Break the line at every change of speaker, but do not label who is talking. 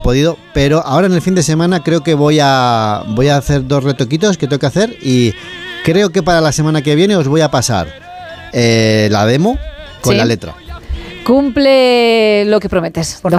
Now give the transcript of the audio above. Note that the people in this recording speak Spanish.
podido, pero ahora en el fin de semana creo que voy a hacer 2 retoquitos que tengo que hacer y creo que para la semana que viene os voy a pasar la demo con la letra.
Cumple lo que prometes,
Por
doctor